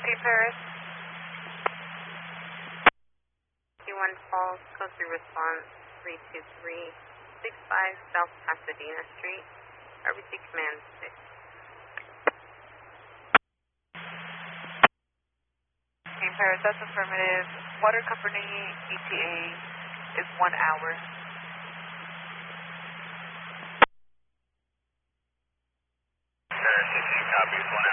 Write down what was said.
Paris. T1 Falls, code 3 response 32365 South Pasadena Street. RBC Command 6. Team Paris, that's affirmative. Water Company ETA is 1 hour. Paris, 16 copies, 1